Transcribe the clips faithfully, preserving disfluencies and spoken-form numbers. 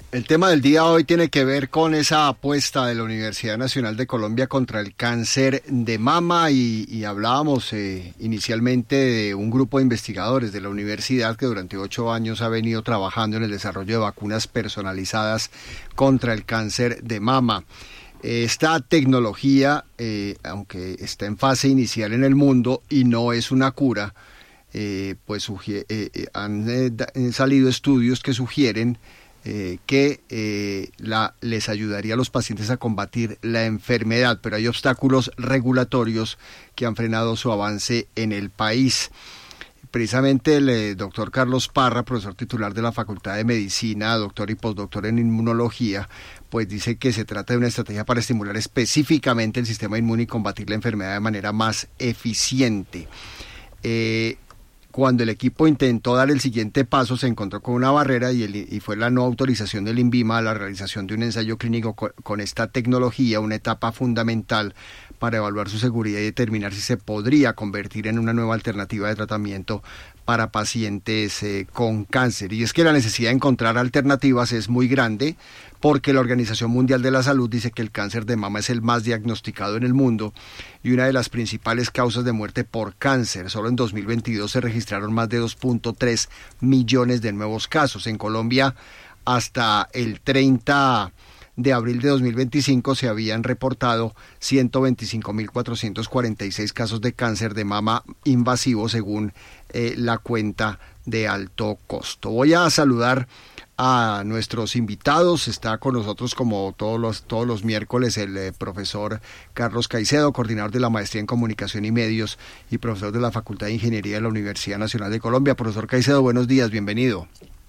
El tema del día hoy tiene que ver con esa apuesta de la Universidad Nacional de Colombia contra el cáncer de mama y, y hablábamos eh, inicialmente de un grupo de investigadores de la universidad que durante ocho años ha venido trabajando en el desarrollo de vacunas personalizadas contra el cáncer de mama. Esta tecnología, eh, aunque está en fase inicial en el mundo y no es una cura, eh, pues sugiere, eh, han eh, salido estudios que sugieren Eh, que eh, la, les ayudaría a los pacientes a combatir la enfermedad, pero hay obstáculos regulatorios que han frenado su avance en el país. Precisamente el eh, doctor Carlos Parra, profesor titular de la Facultad de Medicina, doctor y postdoctor en inmunología, pues dice que se trata de una estrategia para estimular específicamente el sistema inmune y combatir la enfermedad de manera más eficiente. Eh, Cuando el equipo intentó dar el siguiente paso, se encontró con una barrera y, el, y fue la no autorización del INVIMA a la realización de un ensayo clínico con, con esta tecnología, una etapa fundamental para evaluar su seguridad y determinar si se podría convertir en una nueva alternativa de tratamiento para pacientes eh, con cáncer. Y es que la necesidad de encontrar alternativas es muy grande, porque la Organización Mundial de la Salud dice que el cáncer de mama es el más diagnosticado en el mundo y una de las principales causas de muerte por cáncer. Solo en dos mil veintidós se registraron más de dos punto tres millones de nuevos casos. En Colombia, hasta el treinta de abril de dos mil veinticinco se habían reportado ciento veinticinco mil cuatrocientos cuarenta y seis casos de cáncer de mama invasivo según eh, la cuenta de alto costo. Voy a saludar a nuestros invitados. Está con nosotros como todos los todos los miércoles el eh, profesor Carlos Caicedo, coordinador de la Maestría en Comunicación y Medios y profesor de la Facultad de Ingeniería de la Universidad Nacional de Colombia. Profesor Caicedo, buenos días, bienvenido.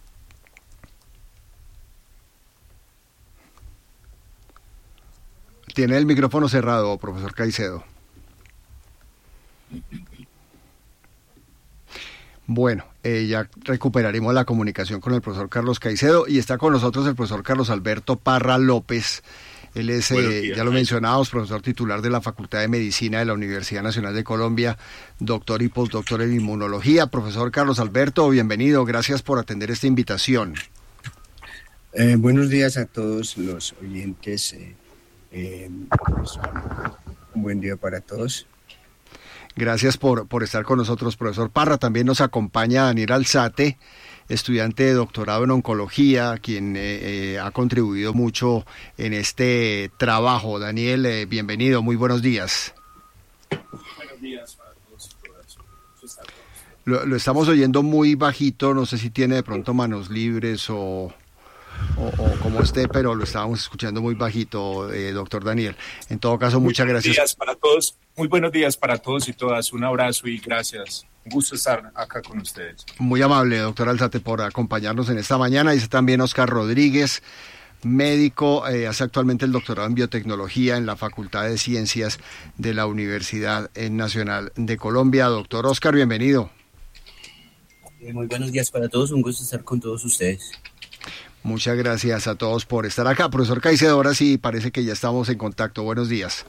Tiene el micrófono cerrado, profesor Caicedo. Bueno, eh, ya recuperaremos la comunicación con el profesor Carlos Caicedo y está con nosotros el profesor Carlos Alberto Parra López. Él es, eh, ya lo mencionábamos, profesor titular de la Facultad de Medicina de la Universidad Nacional de Colombia, doctor y postdoctor en inmunología. Profesor Carlos Alberto, bienvenido, gracias por atender esta invitación. Eh, buenos días a todos los oyentes. Eh, eh, pues, un buen día para todos. Gracias por, por estar con nosotros, profesor Parra. También nos acompaña Daniel Alzate, estudiante de doctorado en oncología, quien eh, eh, ha contribuido mucho en este trabajo. Daniel, eh, bienvenido, muy buenos días. Buenos días para todos y todas. Lo, lo estamos oyendo muy bajito, no sé si tiene de pronto manos libres o... O, o como esté, pero lo estábamos escuchando muy bajito, eh, doctor Daniel. En todo caso, muchas muy gracias. Días para todos, muy buenos días para todos y todas. Un abrazo y gracias. Un gusto estar acá con ustedes. Muy amable, doctor Alzate, por acompañarnos en esta mañana. Dice también Oscar Rodríguez, médico, eh, hace actualmente el doctorado en biotecnología en la Facultad de Ciencias de la Universidad Nacional de Colombia. Doctor Oscar, bienvenido. Eh, muy buenos días para todos, un gusto estar con todos ustedes. Muchas gracias a todos por estar acá. Profesor Caicedo, ahora sí parece que ya estamos en contacto. Buenos días.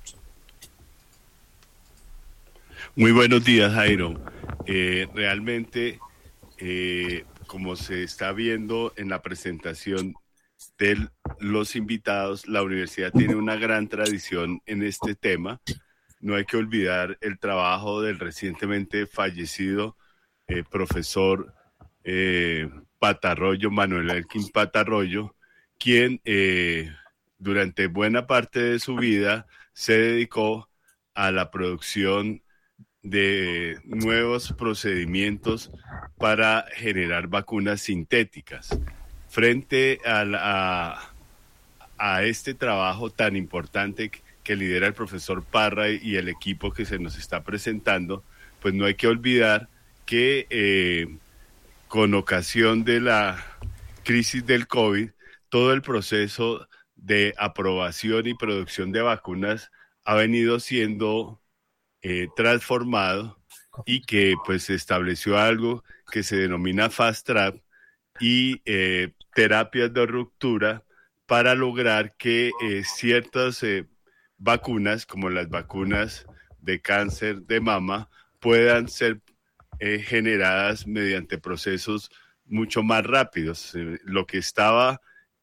Muy buenos días, Jairo. Eh, realmente, eh, como se está viendo en la presentación de los invitados, la universidad tiene una gran tradición en este tema. No hay que olvidar el trabajo del recientemente fallecido eh, profesor eh, Patarroyo, Manuel Elkin Patarroyo, quien eh, durante buena parte de su vida se dedicó a la producción de nuevos procedimientos para generar vacunas sintéticas. Frente a, la, a, a este trabajo tan importante que lidera el profesor Parra y el equipo que se nos está presentando, pues no hay que olvidar que eh, con ocasión de la crisis del COVID, todo el proceso de aprobación y producción de vacunas ha venido siendo eh, transformado y que pues se estableció algo que se denomina Fast Track y eh, terapias de ruptura para lograr que eh, ciertas eh, vacunas, como las vacunas de cáncer de mama, puedan ser Eh, generadas mediante procesos mucho más rápidos. Eh, lo que estaba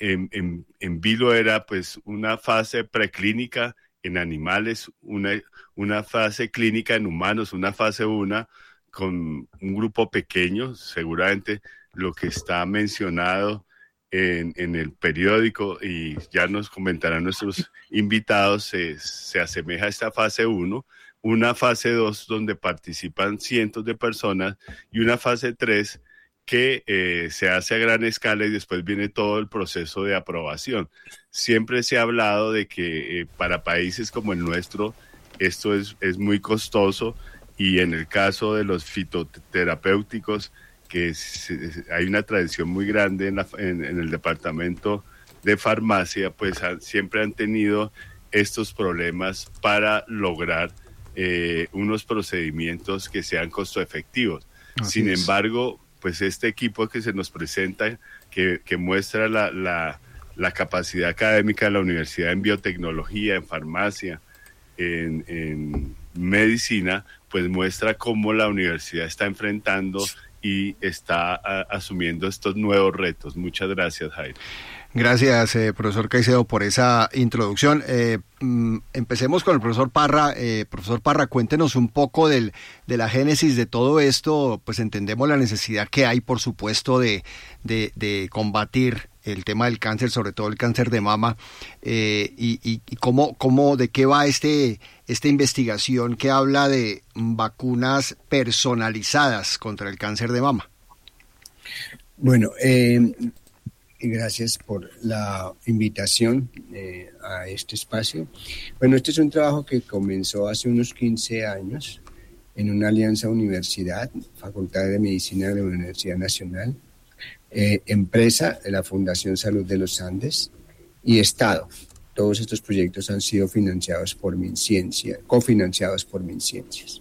en, en, en vilo era pues una fase preclínica en animales, una, una fase clínica en humanos, una fase uno con un grupo pequeño, seguramente lo que está mencionado en, en el periódico, y ya nos comentarán nuestros invitados, se, se asemeja a esta fase uno, una fase dos donde participan cientos de personas y una fase tres que eh, se hace a gran escala y después viene todo el proceso de aprobación. Siempre se ha hablado de que eh, para países como el nuestro esto es, es muy costoso, y en el caso de los fitoterapéuticos, que es, es, hay una tradición muy grande en, la, en, en el departamento de farmacia, pues han, siempre han tenido estos problemas para lograr eh, unos procedimientos que sean costo efectivos. Así Sin es. embargo, pues este equipo que se nos presenta, que, que muestra la, la, la capacidad académica de la universidad en biotecnología, en farmacia, en, en medicina, pues muestra cómo la universidad está enfrentando y está a, asumiendo estos nuevos retos. Muchas gracias, Jairo. Gracias, eh, profesor Caicedo, por esa introducción. Eh, mm, empecemos con el profesor Parra. Eh, profesor Parra, cuéntenos un poco del, de la génesis de todo esto. Pues entendemos la necesidad que hay, por supuesto, de, de, de combatir el tema del cáncer, sobre todo el cáncer de mama, eh, y, y, y cómo, cómo, de qué va este, esta investigación que habla de vacunas personalizadas contra el cáncer de mama. Bueno, eh... gracias por la invitación eh, a este espacio. Bueno, este es un trabajo que comenzó hace unos quince años en una alianza universidad, Facultad de Medicina de la Universidad Nacional, eh, empresa de la Fundación Salud de los Andes y Estado. Todos estos proyectos han sido financiados por MinCiencia, cofinanciados por MinCiencias.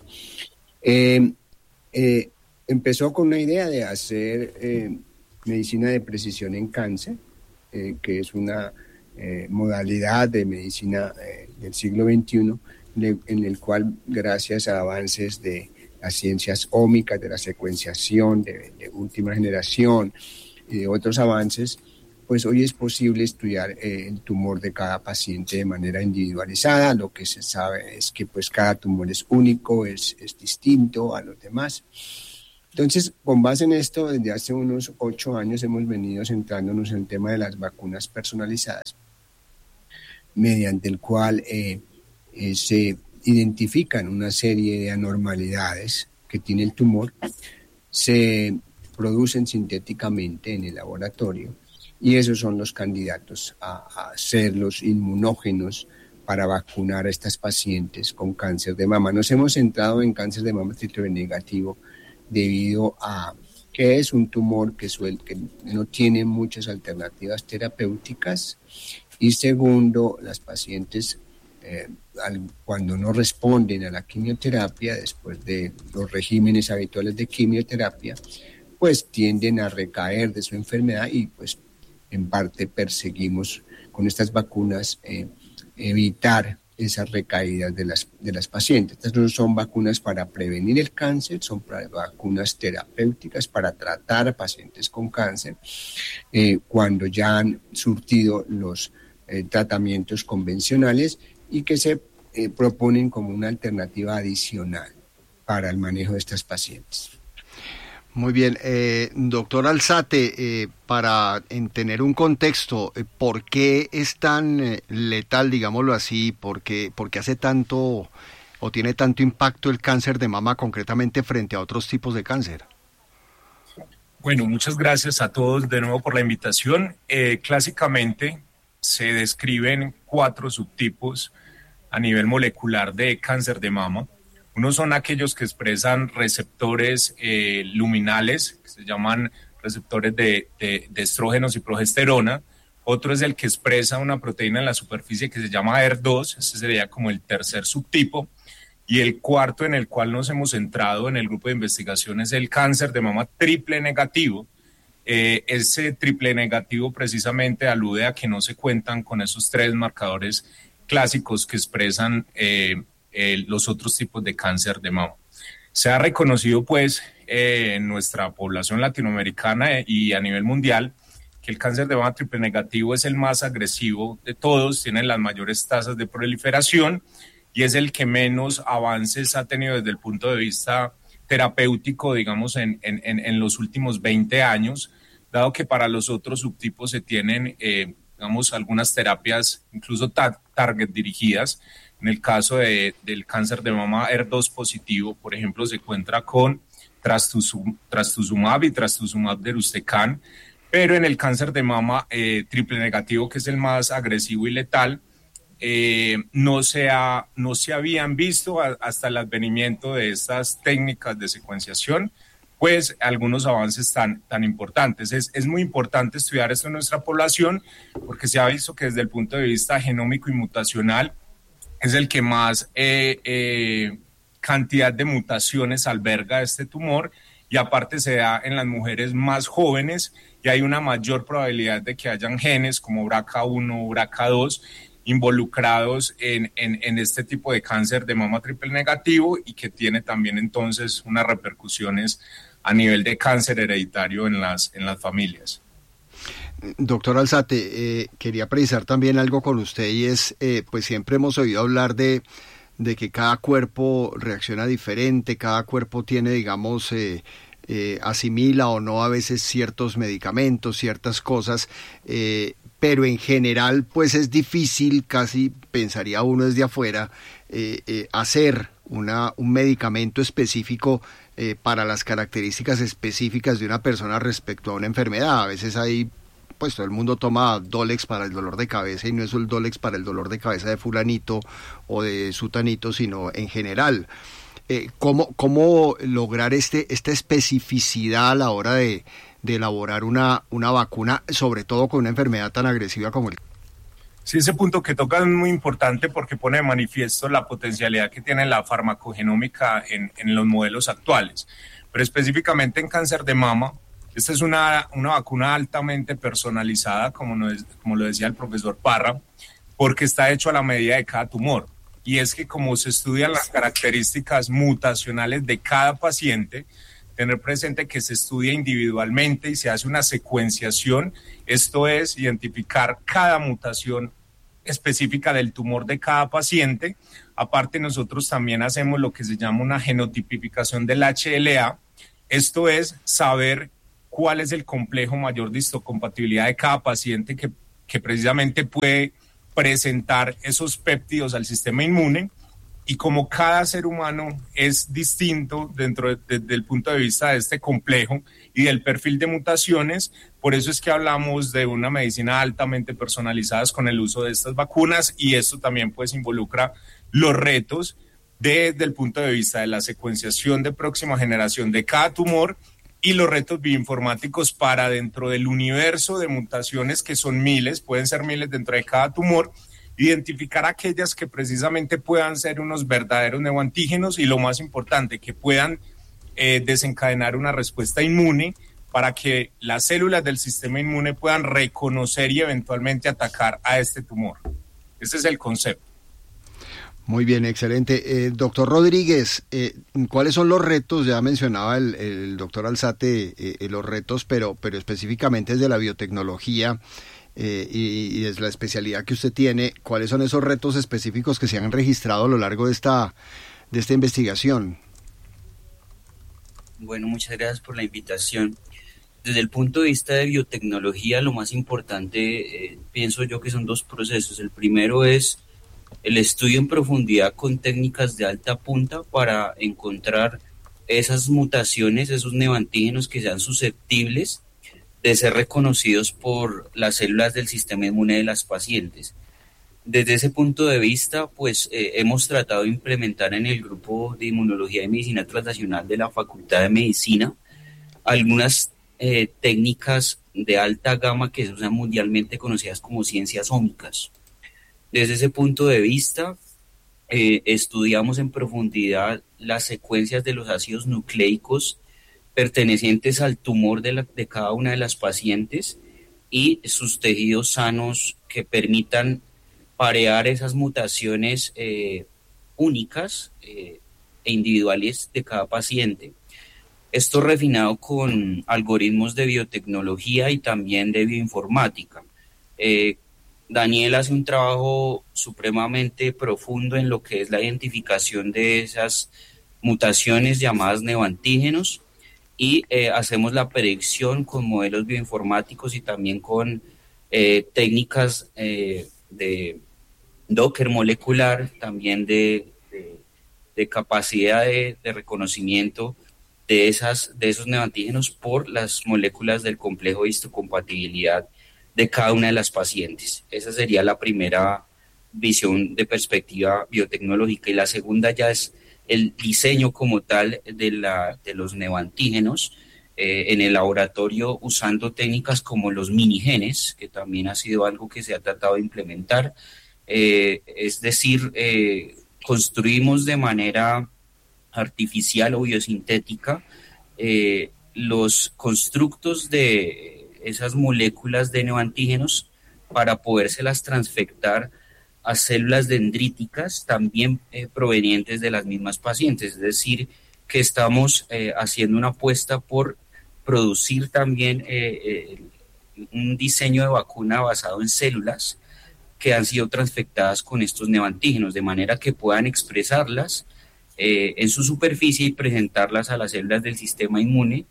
Eh, eh, empezó con una idea de hacer Eh, medicina de precisión en cáncer, eh, que es una eh, modalidad de medicina eh, del siglo veintiuno, le, en el cual, gracias a avances de las ciencias ómicas, de la secuenciación de, de última generación y de otros avances, pues hoy es posible estudiar eh, el tumor de cada paciente de manera individualizada. Lo que se sabe es que pues cada tumor es único, es, es distinto a los demás. Entonces, con base en esto, desde hace unos ocho años hemos venido centrándonos en el tema de las vacunas personalizadas, mediante el cual eh, eh, se identifican una serie de anormalidades que tiene el tumor, se producen sintéticamente en el laboratorio y esos son los candidatos a, a ser los inmunógenos para vacunar a estas pacientes con cáncer de mama. Nos hemos centrado en cáncer de mama triple negativo, debido a que es un tumor que, suel, que no tiene muchas alternativas terapéuticas, y segundo, las pacientes eh, al, cuando no responden a la quimioterapia, después de los regímenes habituales de quimioterapia, pues tienden a recaer de su enfermedad y pues en parte perseguimos con estas vacunas eh, evitar esas recaídas de las, de las pacientes. Estas no son vacunas para prevenir el cáncer, son para, vacunas terapéuticas para tratar a pacientes con cáncer eh, cuando ya han surtido los eh, tratamientos convencionales y que se eh, proponen como una alternativa adicional para el manejo de estas pacientes. Muy bien, eh, doctor Alzate, eh, para en tener un contexto, eh, ¿por qué es tan eh, letal, digámoslo así? ¿Por qué, por qué hace tanto o tiene tanto impacto el cáncer de mama concretamente frente a otros tipos de cáncer? Bueno, muchas gracias a todos de nuevo por la invitación. Eh, clásicamente se describen cuatro subtipos a nivel molecular de cáncer de mama. Unos son aquellos que expresan receptores eh, luminales, que se llaman receptores de, de, de estrógenos y progesterona. Otro es el que expresa una proteína en la superficie que se llama E R dos, ese sería como el tercer subtipo. Y el cuarto, en el cual nos hemos centrado en el grupo de investigación, es el cáncer de mama triple negativo. Eh, ese triple negativo precisamente alude a que no se cuentan con esos tres marcadores clásicos que expresan eh, Eh, los otros tipos de cáncer de mama. Se ha reconocido pues eh, en nuestra población latinoamericana y a nivel mundial que el cáncer de mama triple negativo es el más agresivo de todos, tiene las mayores tasas de proliferación y es el que menos avances ha tenido desde el punto de vista terapéutico, digamos, en, en, en los últimos veinte años, dado que para los otros subtipos se tienen, eh, digamos, algunas terapias incluso tar- target dirigidas. En el caso de, del cáncer de mama E R dos positivo, por ejemplo, se encuentra con trastuzum, trastuzumab y trastuzumab deruxtecan, pero en el cáncer de mama eh, triple negativo, que es el más agresivo y letal, eh, no, se ha, no se habían visto a, hasta el advenimiento de estas técnicas de secuenciación, pues algunos avances tan, tan importantes. Es, es muy importante estudiar esto en nuestra población porque se ha visto que desde el punto de vista genómico y mutacional es el que más eh, eh, cantidad de mutaciones alberga este tumor y aparte se da en las mujeres más jóvenes y hay una mayor probabilidad de que hayan genes como B R C A uno o B R C A dos involucrados en, en, en este tipo de cáncer de mama triple negativo y que tiene también entonces unas repercusiones a nivel de cáncer hereditario en las, en las familias. Doctor Alzate, eh, quería precisar también algo con usted y es, eh, pues siempre hemos oído hablar de, de que cada cuerpo reacciona diferente, cada cuerpo tiene, digamos, eh, eh, asimila o no a veces ciertos medicamentos, ciertas cosas, eh, pero en general pues es difícil, casi pensaría uno desde afuera, eh, eh, hacer una, un medicamento específico eh, para las características específicas de una persona respecto a una enfermedad. A veces hay, pues todo el mundo toma Dolex para el dolor de cabeza y no es el Dolex para el dolor de cabeza de fulanito o de sutanito, sino en general. Eh, ¿cómo, ¿Cómo lograr este, esta especificidad a la hora de, de elaborar una, una vacuna, sobre todo con una enfermedad tan agresiva como el? Sí, ese punto que toca es muy importante porque pone de manifiesto la potencialidad que tiene la farmacogenómica en, en los modelos actuales. Pero específicamente en cáncer de mama, esta es una, una vacuna altamente personalizada, como, no es, como lo decía el profesor Parra, porque está hecho a la medida de cada tumor. Y es que como se estudian las características mutacionales de cada paciente, tener presente que se estudia individualmente y se hace una secuenciación, esto es identificar cada mutación específica del tumor de cada paciente. Aparte, nosotros también hacemos lo que se llama una genotipificación del H L A, esto es saber cuál es el complejo mayor de histocompatibilidad de cada paciente que, que precisamente puede presentar esos péptidos al sistema inmune. Y como cada ser humano es distinto dentro de, de, del punto de vista de este complejo y del perfil de mutaciones, por eso es que hablamos de una medicina altamente personalizada con el uso de estas vacunas, y esto también pues involucra los retos de, desde el punto de vista de la secuenciación de próxima generación de cada tumor y los retos bioinformáticos para dentro del universo de mutaciones, que son miles, pueden ser miles dentro de cada tumor, identificar aquellas que precisamente puedan ser unos verdaderos neoantígenos y lo más importante, que puedan eh, desencadenar una respuesta inmune para que las células del sistema inmune puedan reconocer y eventualmente atacar a este tumor. Ese es el concepto. Muy bien, excelente. Eh, doctor Rodríguez, eh, ¿cuáles son los retos? Ya mencionaba el, el doctor Alzate eh, los retos, pero, pero específicamente desde la biotecnología, Eh, y, y desde la especialidad que usted tiene, ¿cuáles son esos retos específicos que se han registrado a lo largo de esta, de esta investigación? Bueno, muchas gracias por la invitación. Desde el punto de vista de biotecnología, lo más importante, eh, pienso yo que son dos procesos. El primero es el estudio en profundidad con técnicas de alta punta para encontrar esas mutaciones, esos neoantígenos que sean susceptibles de ser reconocidos por las células del sistema inmune de las pacientes. Desde ese punto de vista, pues eh, hemos tratado de implementar en el grupo de inmunología y medicina translacional de la Facultad de Medicina algunas eh, técnicas de alta gama que se usan mundialmente, conocidas como ciencias ómicas. Desde ese punto de vista, eh, estudiamos en profundidad las secuencias de los ácidos nucleicos pertenecientes al tumor de, la, de cada una de las pacientes y sus tejidos sanos que permitan parear esas mutaciones eh, únicas eh, e individuales de cada paciente. Esto refinado con algoritmos de biotecnología y también de bioinformática. Eh, Daniel hace un trabajo supremamente profundo en lo que es la identificación de esas mutaciones llamadas neoantígenos y eh, hacemos la predicción con modelos bioinformáticos y también con eh, técnicas eh, de Docker molecular, también de, de, de capacidad de, de reconocimiento de, esas, de esos neoantígenos por las moléculas del complejo de histocompatibilidad de cada una de las pacientes. Esa sería la primera visión de perspectiva biotecnológica, y la segunda ya es el diseño como tal de, la, de los neoantígenos eh, en el laboratorio, usando técnicas como los minigenes, que también ha sido algo que se ha tratado de implementar. Eh, es decir, eh, construimos de manera artificial o biosintética eh, los constructos de esas moléculas de neoantígenos para podérselas transfectar a células dendríticas también eh, provenientes de las mismas pacientes. Es decir, que estamos eh, haciendo una apuesta por producir también eh, eh, un diseño de vacuna basado en células que han sido transfectadas con estos neoantígenos, de manera que puedan expresarlas eh, en su superficie y presentarlas a las células del sistema inmune.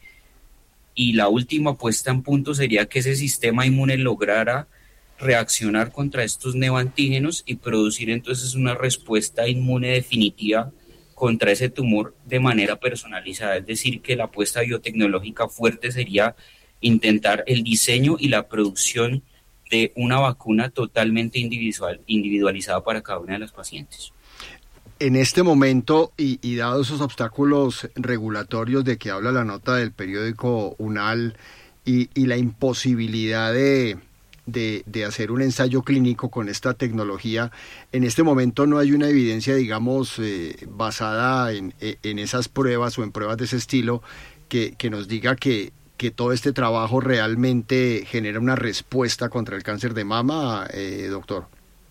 Y la última puesta en punto sería que ese sistema inmune lograra reaccionar contra estos neoantígenos y producir entonces una respuesta inmune definitiva contra ese tumor de manera personalizada. Es decir, que la apuesta biotecnológica fuerte sería intentar el diseño y la producción de una vacuna totalmente individual, individualizada para cada una de las pacientes. En este momento, y, y dados esos obstáculos regulatorios de que habla la nota del periódico UNAL y, y la imposibilidad de, de, de hacer un ensayo clínico con esta tecnología, en este momento no hay una evidencia, digamos, eh, basada en, en esas pruebas o en pruebas de ese estilo que, que nos diga que, que todo este trabajo realmente genera una respuesta contra el cáncer de mama, eh, doctor.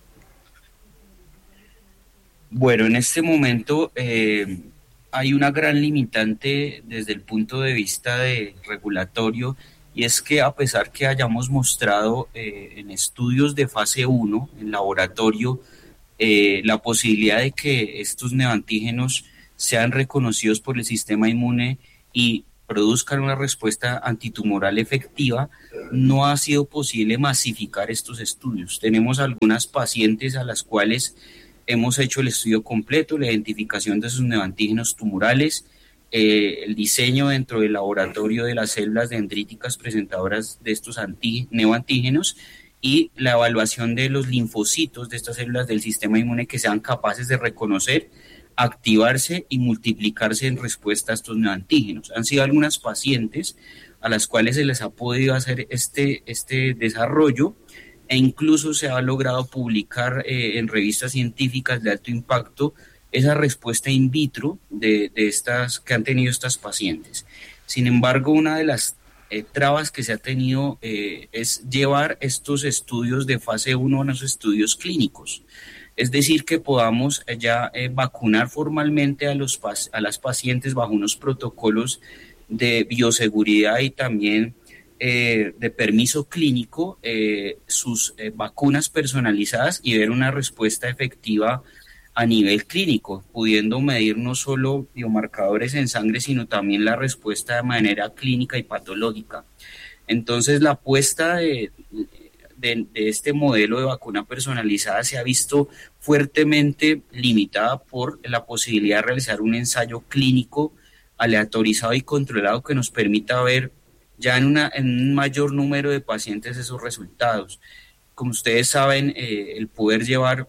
Bueno, en este momento eh, hay una gran limitante desde el punto de vista de regulatorio, y es que a pesar que hayamos mostrado eh, en estudios de fase uno, en laboratorio, eh, la posibilidad de que estos neoantígenos sean reconocidos por el sistema inmune y produzcan una respuesta antitumoral efectiva, no ha sido posible masificar estos estudios. Tenemos algunas pacientes a las cuales hemos hecho el estudio completo, la identificación de sus neoantígenos tumorales, eh, el diseño dentro del laboratorio de las células dendríticas presentadoras de estos anti, neoantígenos, y la evaluación de los linfocitos de estas células del sistema inmune que sean capaces de reconocer, activarse y multiplicarse en respuesta a estos neoantígenos. Han sido algunas pacientes a las cuales se les ha podido hacer este, este desarrollo, e incluso se ha logrado publicar eh, en revistas científicas de alto impacto esa respuesta in vitro de, de estas que han tenido estas pacientes. Sin embargo, una de las eh, trabas que se ha tenido eh, es llevar estos estudios de fase uno a los estudios clínicos. Es decir, que podamos ya eh, vacunar formalmente a, los, a las pacientes bajo unos protocolos de bioseguridad y también Eh, de permiso clínico, eh, sus eh, vacunas personalizadas y ver una respuesta efectiva a nivel clínico, pudiendo medir no solo biomarcadores en sangre, sino también la respuesta de manera clínica y patológica. Entonces, la apuesta de, de, de este modelo de vacuna personalizada se ha visto fuertemente limitada por la posibilidad de realizar un ensayo clínico aleatorizado y controlado que nos permita ver ya en, una, en un mayor número de pacientes esos resultados. Como ustedes saben, eh, el poder llevar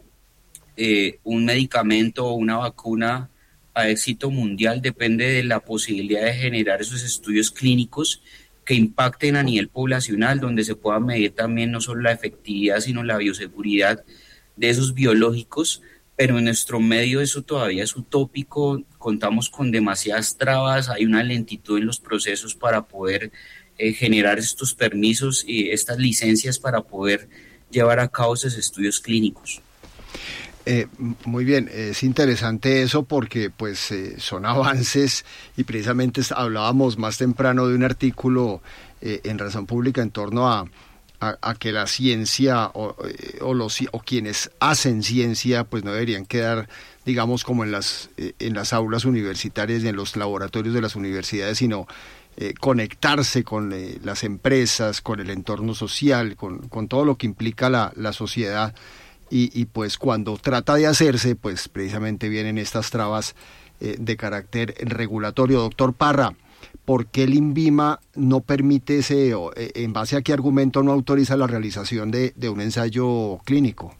eh, un medicamento o una vacuna a éxito mundial depende de la posibilidad de generar esos estudios clínicos que impacten a nivel poblacional, donde se pueda medir también no solo la efectividad, sino la bioseguridad de esos biológicos, pero en nuestro medio eso todavía es utópico, contamos con demasiadas trabas, hay una lentitud en los procesos para poder Eh, generar estos permisos y estas licencias para poder llevar a cabo esos estudios clínicos. Eh, muy bien, es interesante eso porque pues eh, son avances y precisamente hablábamos más temprano de un artículo eh, en Razón Pública en torno a, a, a que la ciencia o, o, los, o quienes hacen ciencia pues no deberían quedar, digamos, como en las, eh, en las aulas universitarias y en los laboratorios de las universidades, sino eh, conectarse con eh, las empresas, con el entorno social, con, con todo lo que implica la, la sociedad. Y, y pues cuando trata de hacerse, pues precisamente vienen estas trabas eh, de carácter regulatorio. Doctor Parra, ¿por qué el INVIMA no permite ese, o, eh, en base a qué argumento no autoriza la realización de, de un ensayo clínico?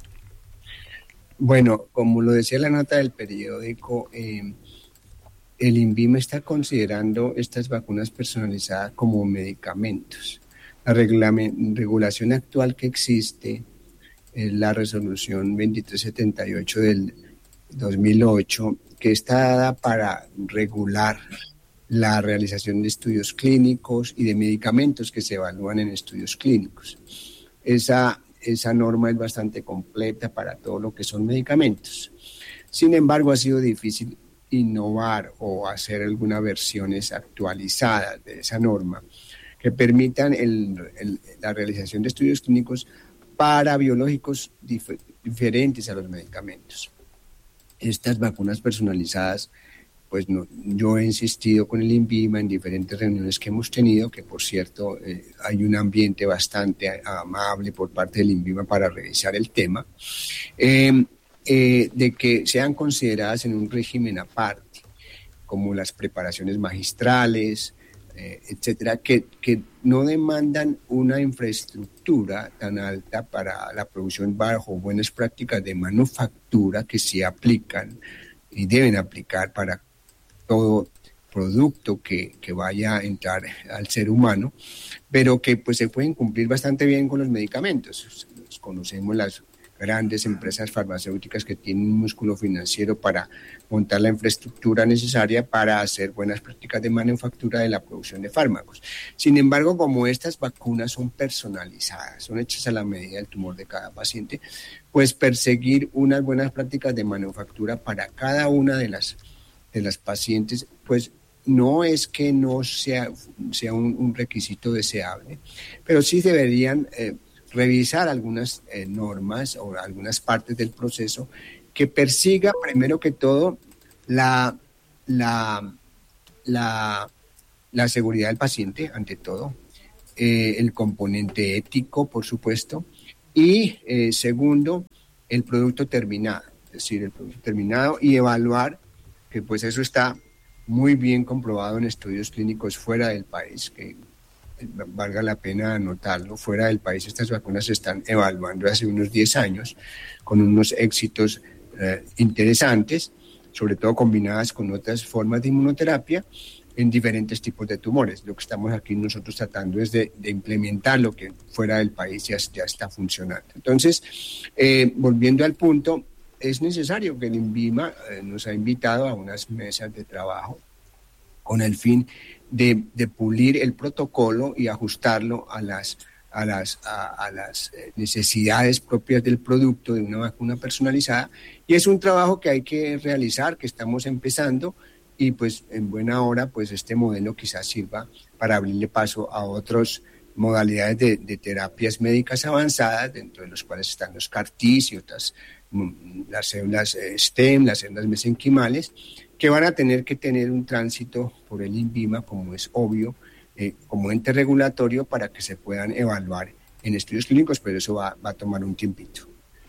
Bueno, como lo decía la nota del periódico, eh, el INVIMA está considerando estas vacunas personalizadas como medicamentos. La regulación actual que existe, la resolución veintitrés setenta y ocho del dos mil ocho, que está dada para regular la realización de estudios clínicos y de medicamentos que se evalúan en estudios clínicos. Esa, esa norma es bastante completa para todo lo que son medicamentos. Sin embargo, ha sido difícil innovar o hacer algunas versiones actualizadas de esa norma que permitan el, el, la realización de estudios clínicos para biológicos dif- diferentes a los medicamentos. Estas vacunas personalizadas, pues no, yo he insistido con el INVIMA en diferentes reuniones que hemos tenido, que por cierto eh, hay un ambiente bastante amable por parte del INVIMA para revisar el tema, eh, eh, de que sean consideradas en un régimen aparte, como las preparaciones magistrales, Eh, etcétera, que, que no demandan una infraestructura tan alta para la producción bajo buenas prácticas de manufactura que se aplican y deben aplicar para todo producto que, que vaya a entrar al ser humano, pero que pues se pueden cumplir bastante bien con los medicamentos. Conocemos las grandes empresas farmacéuticas que tienen un músculo financiero para montar la infraestructura necesaria para hacer buenas prácticas de manufactura de la producción de fármacos. Sin embargo, como estas vacunas son personalizadas, son hechas a la medida del tumor de cada paciente, pues perseguir unas buenas prácticas de manufactura para cada una de las, de las pacientes, pues no es que no sea, sea un, un requisito deseable, pero sí deberían eh, revisar algunas eh, normas o algunas partes del proceso que persiga primero que todo la, la, la, la seguridad del paciente, ante todo, eh, el componente ético, por supuesto, y eh, segundo, el producto terminado, es decir, el producto terminado y evaluar que pues eso está muy bien comprobado en estudios clínicos fuera del país, que valga la pena anotarlo, fuera del país estas vacunas se están evaluando hace unos diez años con unos éxitos eh, interesantes, sobre todo combinadas con otras formas de inmunoterapia en diferentes tipos de tumores. Lo que estamos aquí nosotros tratando es de, de implementar lo que fuera del país ya, ya está funcionando. Entonces, eh, volviendo al punto, es necesario que el INVIMA eh, nos ha invitado a unas mesas de trabajo con el fin De, de pulir el protocolo y ajustarlo a las, a las, a, a las necesidades propias del producto de una vacuna personalizada. Y es un trabajo que hay que realizar, que estamos empezando, y pues en buena hora pues este modelo quizás sirva para abrirle paso a otras modalidades de, de terapias médicas avanzadas, dentro de los cuales están los C A R T y otras, las células STEM, las células mesenquimales, que van a tener que tener un tránsito por el INVIMA, como es obvio, eh, como ente regulatorio, para que se puedan evaluar en estudios clínicos, pero eso va, va a tomar un tiempito.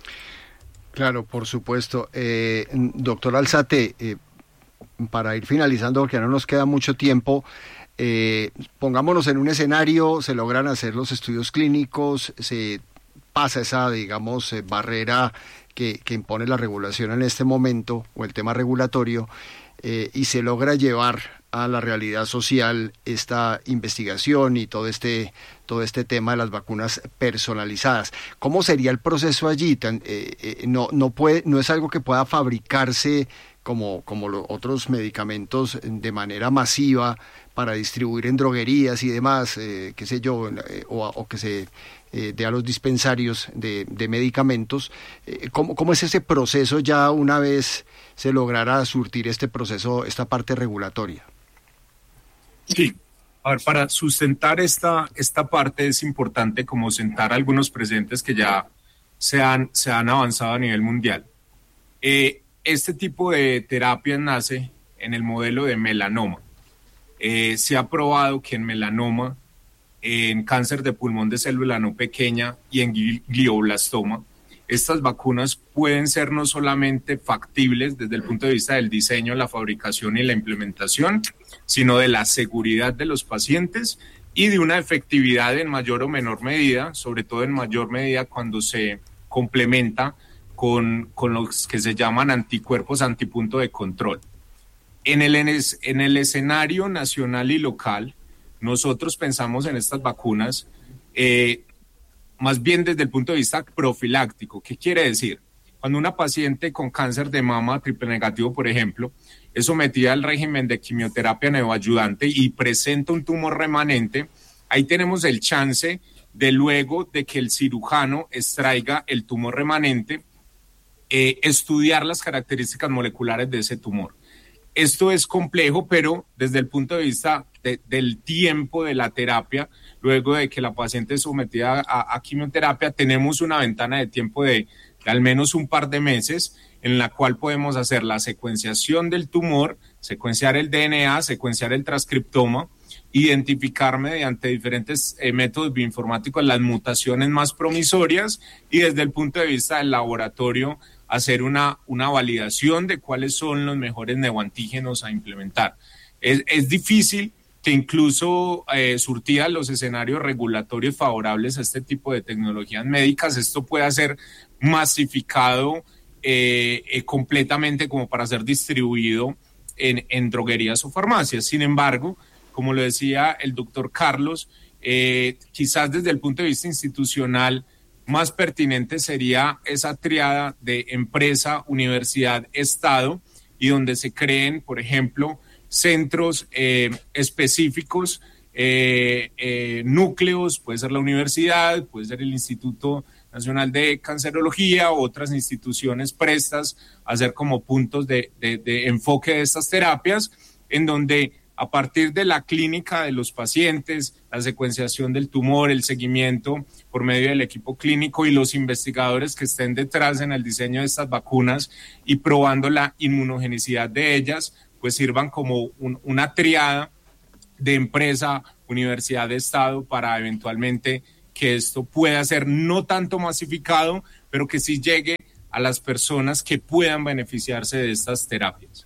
Claro, por supuesto. Eh, doctor Alzate, eh, para ir finalizando, porque no nos queda mucho tiempo, eh, pongámonos en un escenario, se logran hacer los estudios clínicos, se pasa esa, digamos, eh, barrera que, que impone la regulación en este momento, o el tema regulatorio, eh, y se logra llevar a la realidad social esta investigación y todo este todo este tema de las vacunas personalizadas. ¿Cómo sería el proceso allí? Tan, eh, eh, no no puede no es algo que pueda fabricarse como, como los otros medicamentos de manera masiva para distribuir en droguerías y demás, eh, qué sé yo, eh, o, o que se eh, dé a los dispensarios de, de medicamentos. Eh, ¿cómo, ¿Cómo es ese proceso ya una vez se lograra surtir este proceso, esta parte regulatoria? Sí, a ver, para sustentar esta, esta parte es importante como sentar algunos precedentes que ya se han, se han avanzado a nivel mundial. Eh, este tipo de terapia nace en el modelo de melanoma. Eh, se ha probado que en melanoma, en cáncer de pulmón de célula no pequeña y en glioblastoma, estas vacunas pueden ser no solamente factibles desde el punto de vista del diseño, la fabricación y la implementación, sino de la seguridad de los pacientes y de una efectividad en mayor o menor medida, sobre todo en mayor medida cuando se complementa con, con los que se llaman anticuerpos antipunto de control. En el, en el escenario nacional y local, nosotros pensamos en estas vacunas eh, más bien desde el punto de vista profiláctico. ¿Qué quiere decir? Cuando una paciente con cáncer de mama triple negativo, por ejemplo, es sometida al régimen de quimioterapia neoayudante y presenta un tumor remanente, ahí tenemos el chance de luego de que el cirujano extraiga el tumor remanente, eh, estudiar las características moleculares de ese tumor. Esto es complejo, pero desde el punto de vista de, del tiempo de la terapia, luego de que la paciente es sometida a, a quimioterapia, tenemos una ventana de tiempo de, de al menos un par de meses en la cual podemos hacer la secuenciación del tumor, secuenciar el D N A, secuenciar el transcriptoma, identificar mediante diferentes eh, métodos bioinformáticos las mutaciones más promisorias y desde el punto de vista del laboratorio hacer una, una validación de cuáles son los mejores neoantígenos a implementar. Es, es difícil que incluso eh, surtidas los escenarios regulatorios favorables a este tipo de tecnologías médicas, esto pueda ser masificado eh, eh, completamente como para ser distribuido en, en droguerías o farmacias. Sin embargo, como lo decía el doctor Carlos, eh, quizás desde el punto de vista institucional, más pertinente sería esa triada de empresa, universidad, Estado, y donde se creen, por ejemplo, centros eh, específicos, eh, eh, núcleos, puede ser la universidad, puede ser el Instituto Nacional de Cancerología, otras instituciones prestas a hacer como puntos de, de, de enfoque de estas terapias, en donde a partir de la clínica de los pacientes, la secuenciación del tumor, el seguimiento por medio del equipo clínico y los investigadores que estén detrás en el diseño de estas vacunas y probando la inmunogenicidad de ellas, pues sirvan como un, una triada de empresa, universidad, de Estado para eventualmente que esto pueda ser no tanto masificado, pero que sí llegue a las personas que puedan beneficiarse de estas terapias.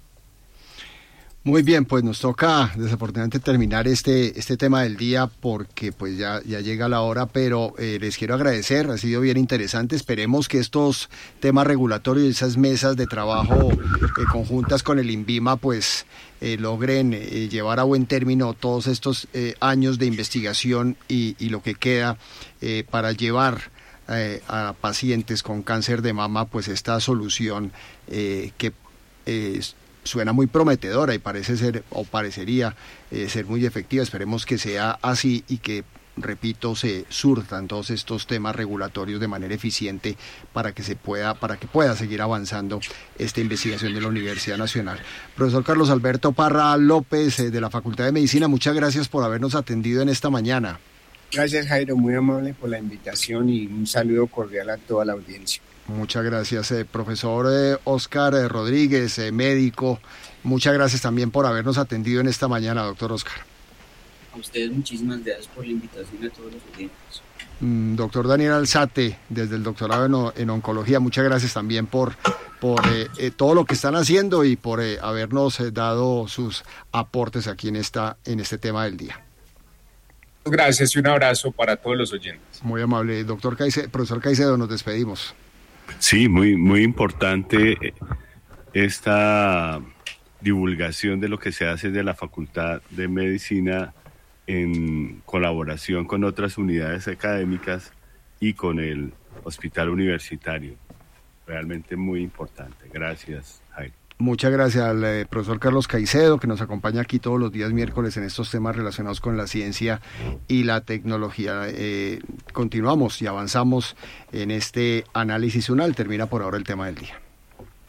Muy bien, pues nos toca desafortunadamente terminar este este tema del día porque pues ya, ya llega la hora, pero eh, les quiero agradecer, ha sido bien interesante. Esperemos que estos temas regulatorios y esas mesas de trabajo eh, conjuntas con el INVIMA pues eh, logren eh, llevar a buen término todos estos eh, años de investigación y, y lo que queda eh, para llevar eh, a pacientes con cáncer de mama pues esta solución eh, que eh, suena muy prometedora y parece ser o parecería eh, ser muy efectiva. Esperemos que sea así y que, repito, se surtan todos estos temas regulatorios de manera eficiente para que se pueda, para que pueda seguir avanzando esta investigación de la Universidad Nacional. Profesor Carlos Alberto Parra López, eh, de la Facultad de Medicina, muchas gracias por habernos atendido en esta mañana. Gracias, Jairo, muy amable por la invitación y un saludo cordial a toda la audiencia. Muchas gracias, eh, profesor eh, Oscar eh, Rodríguez, eh, médico. Muchas gracias también por habernos atendido en esta mañana, doctor Oscar. A ustedes muchísimas gracias por la invitación a todos los oyentes. Mm, doctor Daniel Alzate, desde el doctorado en, en oncología, muchas gracias también por, por eh, eh, todo lo que están haciendo y por eh, habernos eh, dado sus aportes aquí en, esta, en este tema del día. Gracias y un abrazo para todos los oyentes. Muy amable. Doctor Caicedo, profesor Caicedo, nos despedimos. Sí, muy, muy importante esta divulgación de lo que se hace de la Facultad de Medicina en colaboración con otras unidades académicas y con el Hospital Universitario. Realmente muy importante. Gracias, Jairo. Muchas gracias al eh, profesor Carlos Caicedo, que nos acompaña aquí todos los días miércoles en estos temas relacionados con la ciencia y la tecnología. Eh, continuamos y avanzamos en este análisis unal. Termina por ahora el tema del día.